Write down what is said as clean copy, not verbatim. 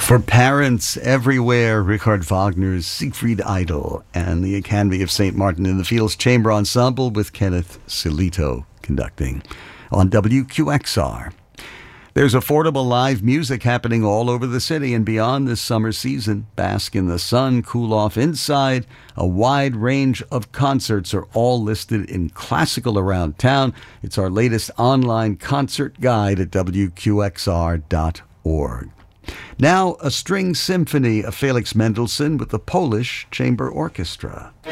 For parents everywhere, Richard Wagner's Siegfried Idol and the Academy of St. Martin in the Fields Chamber Ensemble with Kenneth Silito conducting on WQXR. There's affordable live music happening all over the city and beyond this summer season. Bask in the sun, cool off inside. A wide range of concerts are all listed in Classical Around Town. It's our latest online concert guide at WQXR.org. Now, a string symphony of Felix Mendelssohn with the Polish Chamber Orchestra.